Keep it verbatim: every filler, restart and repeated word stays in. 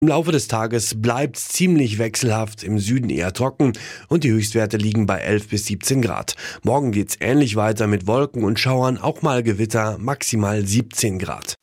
Im Laufe des Tages bleibt es ziemlich wechselhaft, im Süden eher trocken und die Höchstwerte liegen bei elf bis siebzehn Grad. Morgen geht's ähnlich weiter mit Wolken und Schauern, auch mal Gewitter, maximal siebzehn Grad.